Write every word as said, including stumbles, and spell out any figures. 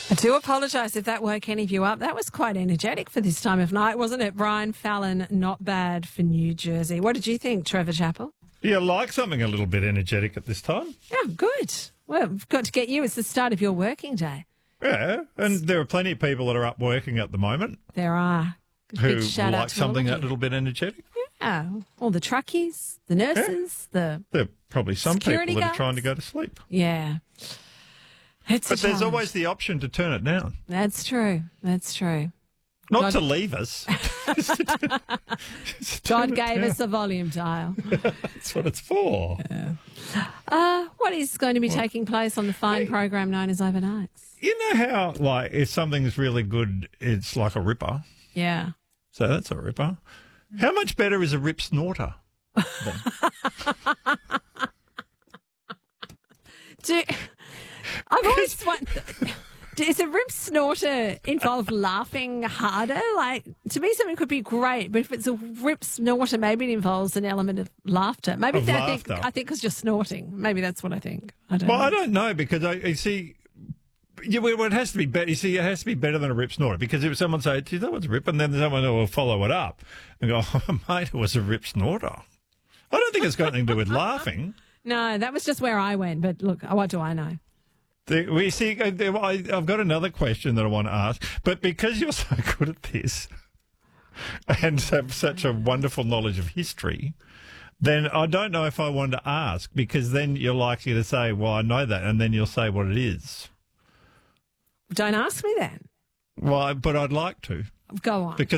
I do apologise if that woke any of you up. That was quite energetic for this time of night, wasn't it? Brian Fallon, not bad for New Jersey. What did you think, Trevor Chappell? You like something a little bit energetic at this time? Oh, good. Well, we've got to get you. It's the start of your working day. Yeah, and there are plenty of people that are up working at the moment. There are. Who Big shout out like to something all a of you. little bit energetic. Yeah, all the truckies, the nurses, the... There are probably some people Security that are guards. trying to go to sleep. Yeah. It's a But there's challenge. always the option to turn it down. That's true. That's true. Not God- to leave us. Just to turn- just to turn God it gave down. us a volume dial. That's what it's for. Uh, what is going to be taking place on the fine program known as Overnights? You know how, like, if something's really good, it's like a ripper. Yeah. So that's a ripper. How much better is a rip snorter? Do, I've always wondered, does a rip snorter involve laughing harder? Like, to me, something could be great, but if it's a rip snorter, maybe it involves an element of laughter. Maybe Of I think laughter. I think because you're snorting. Maybe that's what I think. I don't Well, know. I don't know because I you see. Yeah, well, it has to be better. You see, it has to be better than a rip snorter because if someone says, "Gee, that was a rip," and then someone will follow it up and go, "Oh, mate, it was a rip snorter." I don't think it's got anything to do with laughing. No, that was just where I went. But look, what do I know? The, we see. I- I've got another question that I want to ask, but because you're so good at this and have such a wonderful knowledge of history, then I don't know if I want to ask because then you're likely to say, "Well, I know that," and then you'll say what it is. Don't ask me then. Well, but I'd like to Go on. because.